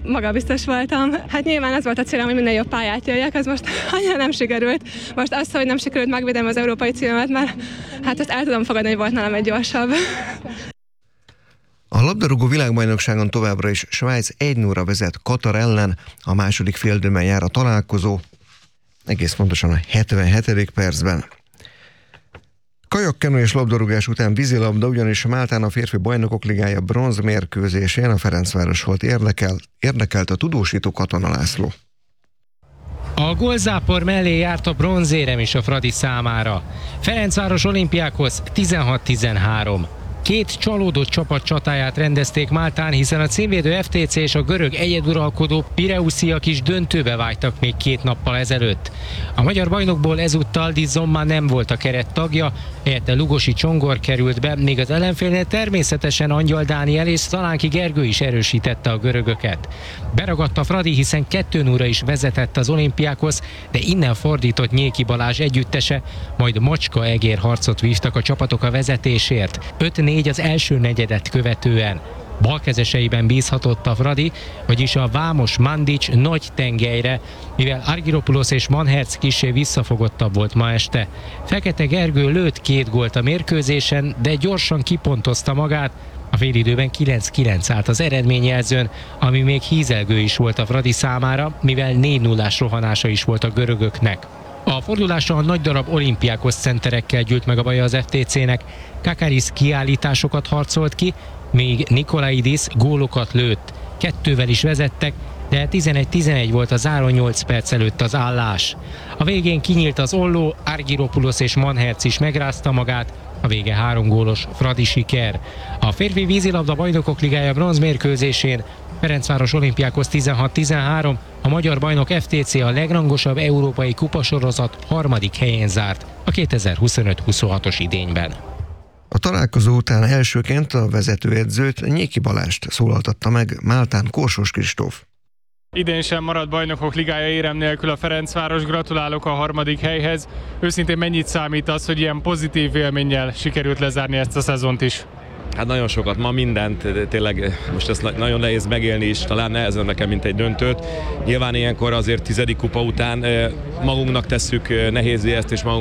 magabiztos voltam. Hát nyilván az volt a célom, hogy minden jobb pályát jöjjek, ez most annyira nem sikerült. Most az, hogy nem sikerült megvédem az európai címemet, mert hát ezt el tudom fogadni, hogy volt nálam egy gyorsabb. A labdarúgó világbajnokságon továbbra is Svájc 1-0-ra vezet Katar ellen, a második féldőben jár a találkozó, egész pontosan a 77. percben. Kajakkenu és labdarúgás után vízilabda, ugyanis Máltán a férfi bajnokok ligája bronzmérkőzésén a Ferencváros volt érdekelt a tudósító Katona László. A gólzápor mellé járt a bronzérem is a Fradi számára. Ferencváros Olimpiákhoz 16-13. Két csalódott csapat csatáját rendezték Máltán, hiszen a címvédő FTC és a görög egyeduralkodó Pireusziak is döntőbe vágytak még 2 nappal ezelőtt. A magyar bajnokból ezúttal Di Zomma nem volt a keret tagja, helyette Lugosi Csongor került be, még az ellenfélnél természetesen Angyal Dániel és Szalánki Gergő is erősítette a görögöket. Beragadt a Fradi, hiszen 2-0-ra is vezetett az Olimpiákhoz, de innen fordított Nyéki Balázs együttese, majd Macska Egér harcot vívtak a csapatok a vezetésért. 5-4 az első negyedet követően. Balkezeseiben bízhatott a Fradi, vagyis a Vámos Mandic nagy tengelyre, mivel Argyropoulos és Manherc kissé visszafogottabb volt ma este. Fekete Gergő lőtt 2 gólt a mérkőzésen, de gyorsan kipontozta magát. A félidőben 9-9 állt az eredményjelzőn, ami még hízelgő is volt a Fradi számára, mivel 4-0-ás rohanása is volt a görögöknek. A fordulásra a nagy darab Olimpiákos centerekkel gyűlt meg a baja az FTC-nek. Kakaris kiállításokat harcolt ki, míg Nikolaidis gólokat lőtt. 2-vel is vezettek, de 11-11 volt a záró 8 perc előtt az állás. A végén kinyílt az olló, Argyropoulos és Manherc is megrázta magát, a vége 3 gólos Fradi siker. A férfi vízilabda bajnokok ligája bronzmérkőzésén Ferencváros Olimpiákhoz 16-13, a magyar bajnok FTC a legrangosabb európai kupasorozat 3. helyén zárt a 2025-26-os idényben. A találkozó után elsőként a vezetőedzőt, Nyéki Balást szólaltatta meg Máltán Korsós Kristóf. Idén sem maradt bajnokok ligája érem nélkül a Ferencváros, gratulálok a 3. helyhez. Őszintén mennyit számít az, hogy ilyen pozitív élménnyel sikerült lezárni ezt a szezont is? Hát nagyon sokat, ma mindent, tényleg most ezt nagyon nehéz megélni is, talán nehezebb nekem, mint egy döntőt. Nyilván ilyenkor azért 10. kupa után magunknak tesszük nehézé ezt, és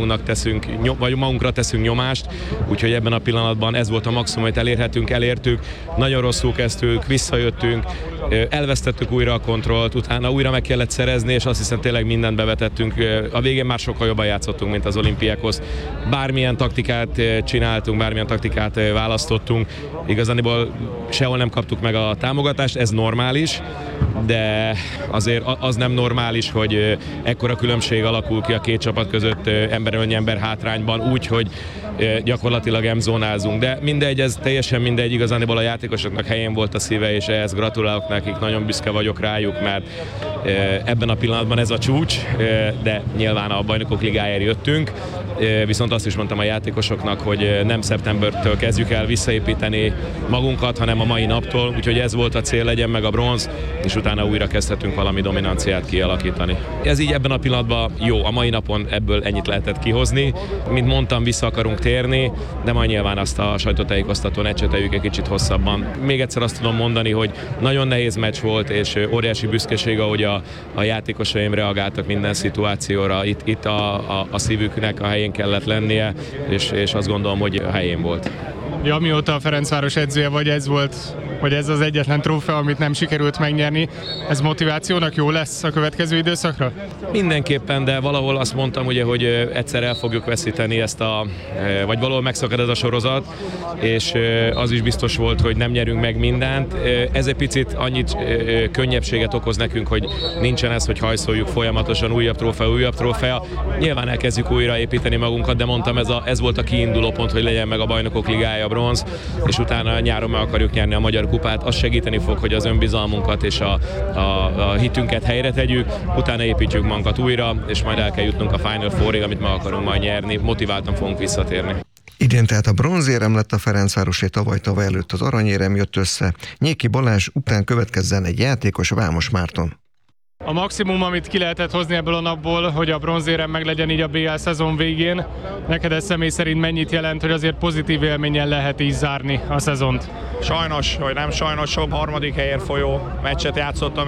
magunkra teszünk nyomást, úgyhogy ebben a pillanatban ez volt a maximum, amit elértük. Nagyon rosszul kezdtük, visszajöttünk, elvesztettük újra a kontrollt, utána újra meg kellett szerezni, és azt hiszem tényleg mindent bevetettünk. A végén már sokkal jobban játszottunk, mint az Olimpiákhoz. Bármilyen taktikát csináltunk, bármilyen taktikát választottunk, igazániból sehol nem kaptuk meg a támogatást, ez normális, de azért az nem normális, hogy ekkora különbség alakul ki a 2 csapat között ember hátrányban, úgy, hogy gyakorlatilag M-zónázunk. De mindegy, ez teljesen mindegy, igazániból a játékosoknak helyén volt a szíve, és ehhez gratulálok nekik, nagyon büszke vagyok rájuk, mert ebben a pillanatban ez a csúcs, de nyilván a bajnokok ligájára jöttünk, viszont azt is mondtam a játékosoknak, hogy nem szeptembertől kezdjük el visszaépíteni magunkat, hanem a mai naptól, úgyhogy ez volt a cél, legyen meg a bronz, és utána újra kezdhetünk valami dominanciát kialakítani. Ez így ebben a pillanatban jó, a mai napon ebből ennyit lehetett kihozni. Mint mondtam, vissza akarunk térni, de majd nyilván azt a sajtótájékoztatón ecseteljük egy kicsit hosszabban. Még egyszer azt tudom mondani, hogy nagyon nehéz meccs volt, és óriási büszkeség, ahogy a játékosaim reagáltak minden szituációra. Itt a szívüknek a helyén kellett lennie, és azt gondolom, hogy a helyén volt. Ja, amióta a Ferencváros edzője vagy, ez az egyetlen trófea, amit nem sikerült megnyerni. Ez motivációnak jó lesz a következő időszakra? Mindenképpen, de valahol azt mondtam, ugye, hogy egyszer el fogjuk veszíteni vagy valahol megszakad ez a sorozat, és az is biztos volt, hogy nem nyerünk meg mindent. Ez egy picit annyit könnyebbséget okoz nekünk, hogy nincsen ez, hogy hajszoljuk folyamatosan újabb trófea. Nyilván elkezdjük újra építeni magunkat, de mondtam, ez volt a kiinduló pont, hogy legyen meg a bajnokok ligája bronz, és utána nyáron meg akarjuk nyerni a magyar kupát. Az segíteni fog, hogy az önbizalmunkat és a hitünket helyre tegyük, utána építjük magunkat újra, és majd el kell jutnunk a Final Fourig, amit meg akarunk majd nyerni. Motiváltan fogunk visszatérni. Idén tehát a bronzérem lett a Ferencvárosé, tavaly előtt az aranyérem jött össze. Nyéki Balázs után következzen egy játékos, Vámos Márton. A maximum, amit ki lehetett hozni ebből a napból, hogy a bronzérem meg legyen így a BL szezon végén. Neked ez személy szerint mennyit jelent, hogy azért pozitív élménnyel lehet így zárni a szezont? Sajnos, vagy nem sajnos, sok 3. helyért folyó meccset játszottam,